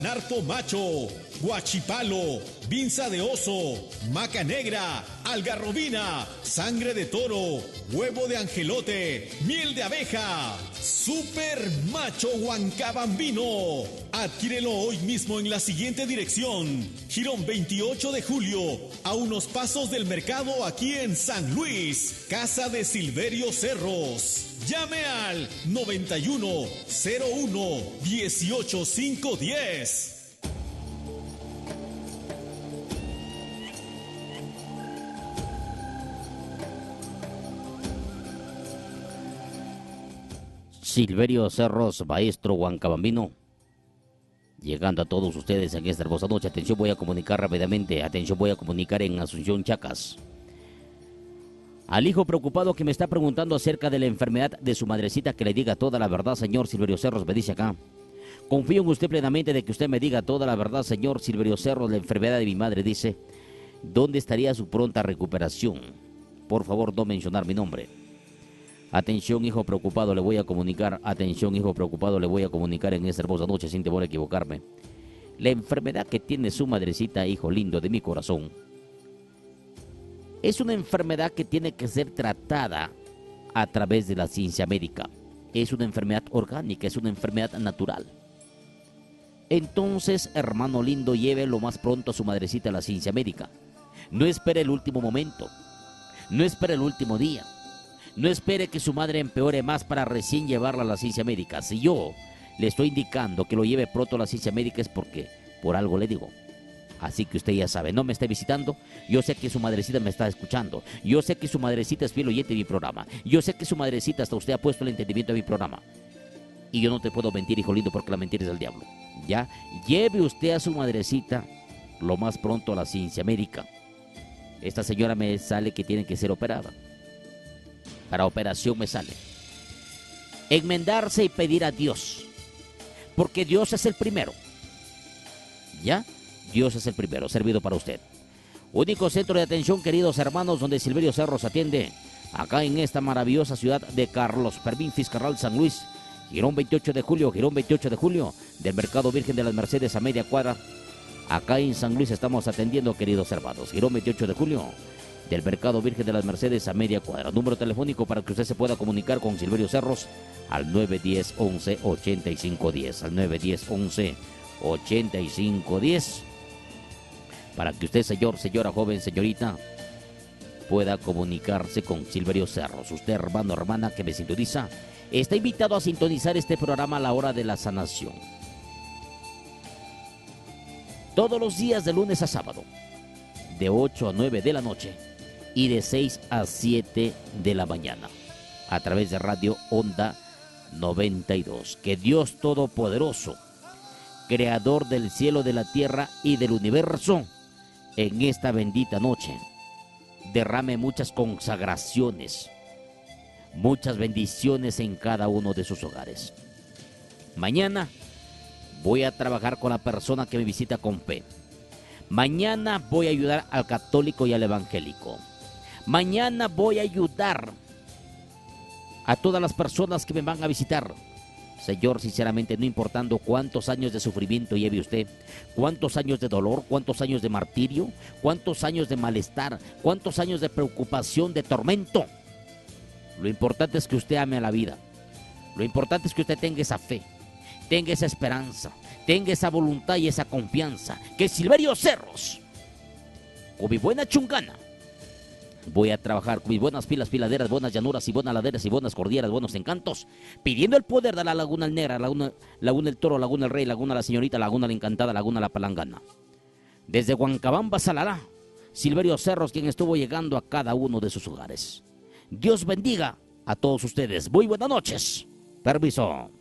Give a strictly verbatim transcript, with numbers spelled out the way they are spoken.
Narpo macho, guachipalo, vinza de oso, maca negra, algarrobina, sangre de toro, huevo de angelote, miel de abeja, super macho huancabambino. Adquiérelo hoy mismo en la siguiente dirección: Jirón veintiocho de julio, a unos pasos del mercado aquí en San Luis, casa de Silverio Cerros. Llame al noventa y uno, cero uno, dieciocho, quinientos diez. Silverio Cerros, maestro huancabambino, llegando a todos ustedes en esta hermosa noche. Atención, voy a comunicar rápidamente. Atención, voy a comunicar en Asunción, Chacas. Al hijo preocupado que me está preguntando acerca de la enfermedad de su madrecita, que le diga toda la verdad, señor Silverio Cerros, me dice acá. Confío en usted plenamente de que usted me diga toda la verdad, señor Silverio Cerros, la enfermedad de mi madre, dice. ¿Dónde estaría su pronta recuperación? Por favor, no mencionar mi nombre. Atención, hijo preocupado, le voy a comunicar. Atención, hijo preocupado, le voy a comunicar en esta hermosa noche, sin temor a equivocarme. La enfermedad que tiene su madrecita, hijo lindo de mi corazón, es una enfermedad que tiene que ser tratada a través de la ciencia médica. Es una enfermedad orgánica, es una enfermedad natural. Entonces, hermano lindo, lleve lo más pronto a su madrecita a la ciencia médica. No espere el último momento. No espere el último día. No espere que su madre empeore más para recién llevarla a la ciencia médica. Si yo le estoy indicando que lo lleve pronto a la ciencia médica es porque por algo le digo. Así que usted ya sabe, no me esté visitando. Yo sé que su madrecita me está escuchando. Yo sé que su madrecita es fiel oyente de mi programa. Yo sé que su madrecita hasta usted ha puesto el entendimiento de mi programa. Y yo no te puedo mentir, hijo lindo, porque la mentira es del diablo. Ya, lleve usted a su madrecita lo más pronto a la ciencia médica. Esta señora me sale que tiene que ser operada. Para operación me sale enmendarse y pedir a Dios. Porque Dios es el primero. ¿Ya? Dios es el primero, servido para usted. Único centro de atención, queridos hermanos, donde Silverio Cerros atiende, acá en esta maravillosa ciudad de Carlos Fermín Fiscarral, San Luis. Jirón veintiocho de julio, Jirón veintiocho de julio, del Mercado Virgen de las Mercedes a media cuadra. Acá en San Luis estamos atendiendo, queridos hermanos. Jirón veintiocho de julio, del Mercado Virgen de las Mercedes a media cuadra. Número telefónico para que usted se pueda comunicar con Silverio Cerros al nueve uno cero, once, ochenta y cinco diez. Al nueve uno cero, once, ochenta y cinco diez. Para que usted, señor, señora, joven, señorita, pueda comunicarse con Silverio Cerros. Usted, hermano, hermana, que me sintoniza, está invitado a sintonizar este programa a la hora de la sanación. Todos los días de lunes a sábado, de ocho a nueve de la noche y de seis a siete de la mañana, a través de Radio Onda noventa y dos. Que Dios Todopoderoso, creador del cielo, de la tierra y del universo, en esta bendita noche derrame muchas consagraciones, muchas bendiciones en cada uno de sus hogares. Mañana voy a trabajar con la persona que me visita con fe. Mañana voy a ayudar al católico y al evangélico. Mañana voy a ayudar a todas las personas que me van a visitar. Señor, sinceramente, no importando cuántos años de sufrimiento lleve usted, cuántos años de dolor, cuántos años de martirio, cuántos años de malestar, cuántos años de preocupación, de tormento. Lo importante es que usted ame a la vida. Lo importante es que usted tenga esa fe, tenga esa esperanza, tenga esa voluntad y esa confianza. Que Silverio Cerros, con mi buena chungana, voy a trabajar con mis buenas pilas, piladeras, buenas llanuras y buenas laderas y buenas cordilleras, buenos encantos, pidiendo el poder de la Laguna el Negra, Laguna, Laguna el Toro, Laguna el Rey, Laguna la Señorita, Laguna la Encantada, Laguna la Palangana. Desde Huancabamba, Salará, Silverio Cerros, quien estuvo llegando a cada uno de sus hogares. Dios bendiga a todos ustedes. Muy buenas noches. Permiso.